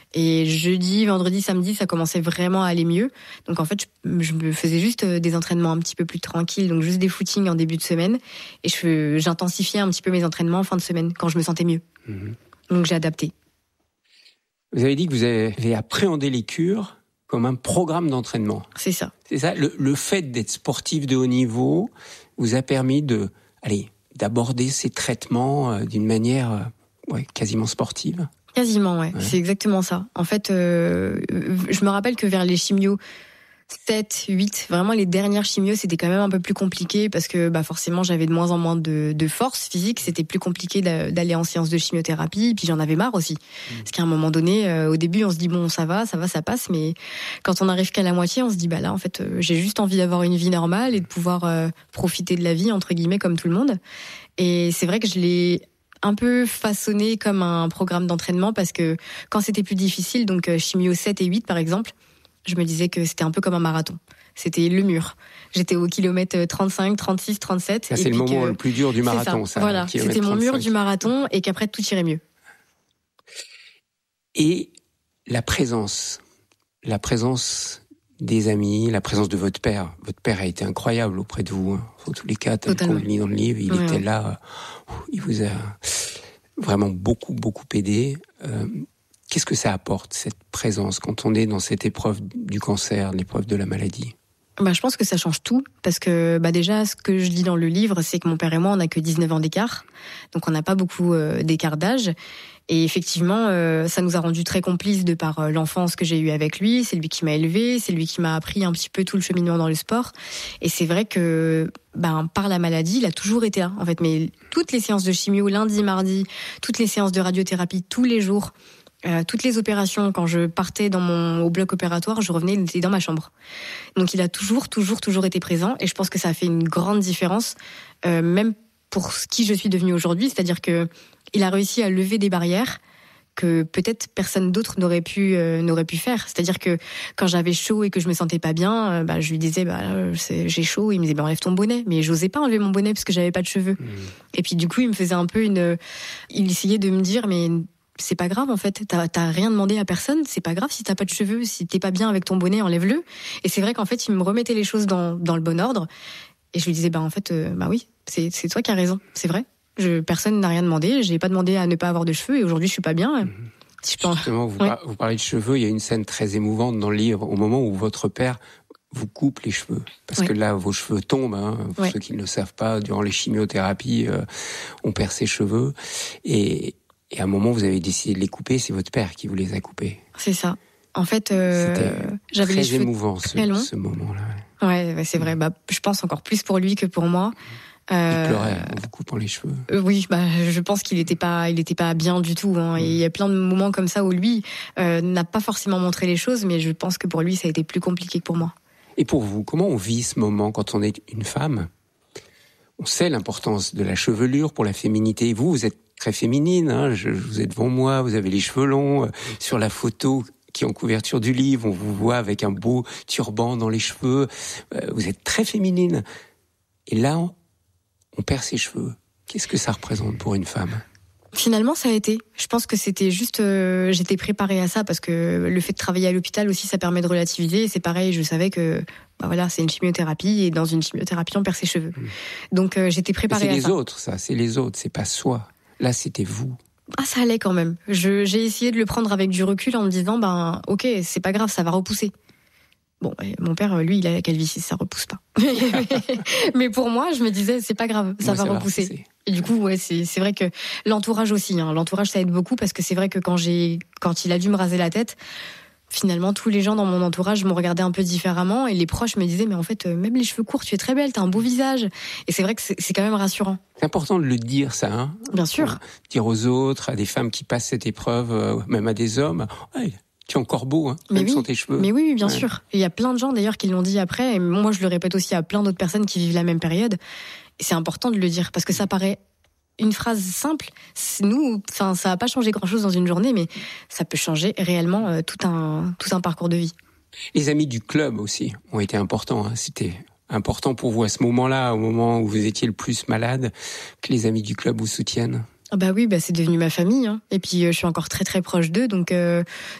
Et jeudi, vendredi, samedi, ça commençait vraiment à aller mieux. Donc en fait, je me faisais juste des entraînements un petit peu plus tranquilles, donc juste des footings en début de semaine. Et j'intensifiais un petit peu mes entraînements en fin de semaine, quand je me sentais mieux. Donc j'ai adapté. Vous avez dit que vous avez appréhendé les cures comme un programme d'entraînement. C'est ça. C'est ça. Le fait d'être sportif de haut niveau vous a permis d'aborder ces traitements d'une manière quasiment sportive. Quasiment, ouais. C'est exactement ça. En fait, je me rappelle que vers les chimios 7, 8, vraiment les dernières chimios, c'était quand même un peu plus compliqué parce que forcément j'avais de moins en moins de force physique, c'était plus compliqué d'aller en séance de chimiothérapie, puis j'en avais marre aussi. Parce qu'à un moment donné, au début on se dit bon ça va, ça passe, mais quand on arrive qu'à la moitié, on se dit là en fait j'ai juste envie d'avoir une vie normale et de pouvoir profiter de la vie entre guillemets comme tout le monde. Et c'est vrai que je l'ai un peu façonné comme un programme d'entraînement parce que quand c'était plus difficile, donc chimio 7 et 8 par exemple, je me disais que c'était un peu comme un marathon. C'était le mur. J'étais au kilomètre 35, 36, 37. Ça, c'est le moment le plus dur du marathon, ça. Voilà, c'était mon mur du marathon et qu'après tout irait mieux. Et la présence des amis, la présence de votre père. Votre père a été incroyable auprès de vous. En tous les cas, tel qu'on le lit dans le livre, il était là. Il vous a vraiment beaucoup, beaucoup aidé. Qu'est-ce que ça apporte, cette présence, quand on est dans cette épreuve du cancer, l'épreuve de la maladie ? Je pense que ça change tout, parce que déjà, ce que je lis dans le livre, c'est que mon père et moi, on n'a que 19 ans d'écart, donc on n'a pas beaucoup d'écart d'âge. Et effectivement, ça nous a rendus très complices de par l'enfance que j'ai eue avec lui. C'est lui qui m'a élevée, c'est lui qui m'a appris un petit peu tout le cheminement dans le sport. Et c'est vrai que par la maladie, il a toujours été là, en fait. Mais toutes les séances de chimio, lundi, mardi, toutes les séances de radiothérapie, tous les jours, toutes les opérations, quand je partais au bloc opératoire, je revenais, il était dans ma chambre. Donc il a toujours été présent, et je pense que ça a fait une grande différence, même pour qui je suis devenue aujourd'hui. C'est-à-dire que il a réussi à lever des barrières que peut-être personne d'autre n'aurait pu faire. C'est-à-dire que quand j'avais chaud et que je me sentais pas bien, je lui disais j'ai chaud, il me disait enlève ton bonnet, mais j'osais pas enlever mon bonnet parce que j'avais pas de cheveux. Et puis du coup il me faisait un peu il essayait de me dire mais c'est pas grave en fait, t'as rien demandé à personne, c'est pas grave si t'as pas de cheveux, si t'es pas bien avec ton bonnet, enlève-le. Et c'est vrai qu'en fait il me remettait les choses dans le bon ordre, et je lui disais en fait oui, c'est toi qui as raison, c'est vrai, personne n'a rien demandé, j'ai pas demandé à ne pas avoir de cheveux, et aujourd'hui je suis pas bien. Justement, vous parlez de cheveux, il y a une scène très émouvante dans le livre au moment où votre père vous coupe les cheveux, parce que là vos cheveux tombent, pour ceux qui ne le savent pas, durant les chimiothérapies on perd ses cheveux, et à un moment, vous avez décidé de les couper, c'est votre père qui vous les a coupés. C'est ça. En fait, j'avais les cheveux émouvant, ce moment-là. Ouais, c'est vrai. Je pense encore plus pour lui que pour moi. Il pleurait en vous coupant les cheveux. Oui, je pense qu'il était pas bien du tout. Et il y a plein de moments comme ça où lui n'a pas forcément montré les choses, mais je pense que pour lui, ça a été plus compliqué que pour moi. Et pour vous, comment on vit ce moment quand on est une femme ? On sait l'importance de la chevelure pour la féminité. Vous êtes très féminine, vous êtes devant moi, vous avez les cheveux longs. Sur la photo qui est en couverture du livre, on vous voit avec un beau turban dans les cheveux. Vous êtes très féminine. Et là, on perd ses cheveux. Qu'est-ce que ça représente pour une femme ? Finalement, ça a été. Je pense que c'était juste... j'étais préparée à ça, parce que le fait de travailler à l'hôpital aussi, ça permet de relativiser. Et c'est pareil, je savais que c'est une chimiothérapie, et dans une chimiothérapie, on perd ses cheveux. Donc j'étais préparée à ça. C'est les autres, c'est pas soi. Là, c'était vous. Ça allait quand même. J'ai essayé de le prendre avec du recul en me disant, ok, c'est pas grave, ça va repousser. Bon, mon père, lui, il a la calvitie, ça repousse pas. Mais pour moi, je me disais, c'est pas grave, ça va repousser. Et du coup, c'est vrai que l'entourage aussi, l'entourage, ça aide beaucoup, parce que c'est vrai que quand il a dû me raser la tête, finalement, tous les gens dans mon entourage me regardaient un peu différemment, et les proches me disaient, mais en fait, même les cheveux courts, tu es très belle, t'as un beau visage. Et c'est vrai que c'est quand même rassurant. C'est important de le dire, ça. Bien sûr. Dire aux autres, à des femmes qui passent cette épreuve, même à des hommes, tu es encore beau, même sans tes cheveux. Mais oui, bien sûr. Et il y a plein de gens d'ailleurs qui l'ont dit après, et moi je le répète aussi à plein d'autres personnes qui vivent la même période. Et c'est important de le dire, parce que ça paraît une phrase simple. Ça va pas changer grand-chose dans une journée, mais ça peut changer réellement tout un parcours de vie. Les amis du club aussi ont été importants. C'était important pour vous à ce moment-là, au moment où vous étiez le plus malade, que les amis du club vous soutiennent. Oui, c'est devenu ma famille. Et puis je suis encore très très proche d'eux, donc